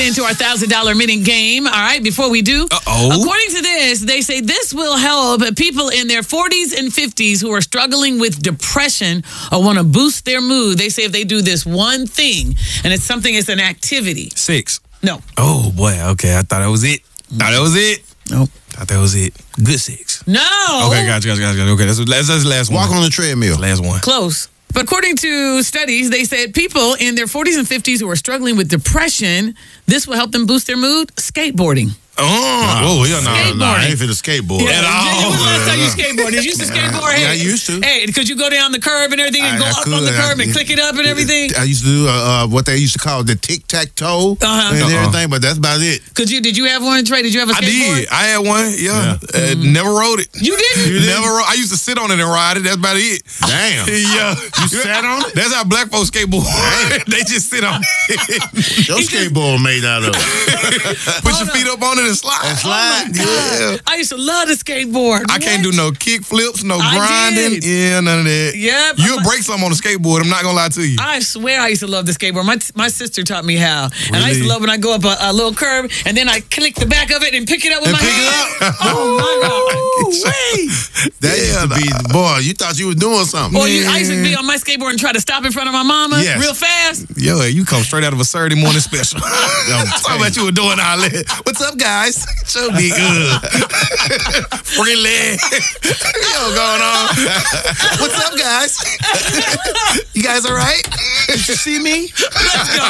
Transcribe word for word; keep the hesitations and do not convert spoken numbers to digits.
get into our one thousand dollar minute game. All right, before we do, Uh-oh. according to this, they say this will help people in their forties and fifties who are struggling with depression or want to boost their mood. They say if they do this one thing, and it's something, it's an activity. Six. No. Oh, boy. Okay, I thought that was it. Thought that was it. Nope. Thought that was it. Good six. No. Okay, gotcha, gotcha, gotcha. Okay, that's, that's, that's the last one. Walk on the treadmill. Last one. Close. But according to studies, they said people in their forties and fifties who are struggling with depression, this will help them boost their mood. Skateboarding. Oh, oh, yeah, no. No, no, I ain't for the skateboard. Yeah, At all. When was the last time you skateboarded? Did you used to skateboard? Yeah, Hey, I used to. Hey, could you go down the curb and everything and I- go I up could. on the curb I- and click it up and everything? I used to do uh, uh, what they used to call the tic-tac-toe Uh-huh. and Uh-uh. everything, but that's about it. Could you? Did you have one, Trey? Did you have a I skateboard? did. I had one, yeah. Yeah. Uh, never rode it. You didn't? You never rode. I used to sit on it and ride it. That's about it. Damn. Yeah. You sat on it? That's how black folks skateboard. They just sit on it. Your skateboard made out of. Put your feet up on it and slide. And slide. Oh my God. I used to love the skateboard. I can't do What? no kick flips, no I grinding. did. Yeah, none of that. Yep. You'll I'm- break something on a skateboard. I'm not going to lie to you. I swear I used to love the skateboard. My my sister taught me how. And I used to Really? love when I go up a, a little curb and then I click the back of it and pick it up with And my pick it hand. up. Oh, my God. That used to be, boy, you thought you was doing something. Or you, I used to be on my skateboard and try to stop in front of my mama Yes. real fast. Yo, you come straight out of a Saturday morning special. I'm Talk about you were doing all that. What's up, guys? Show me good. Friendly. Yo, going on. What's up, guys? You guys all right? Did you see me? Let's go.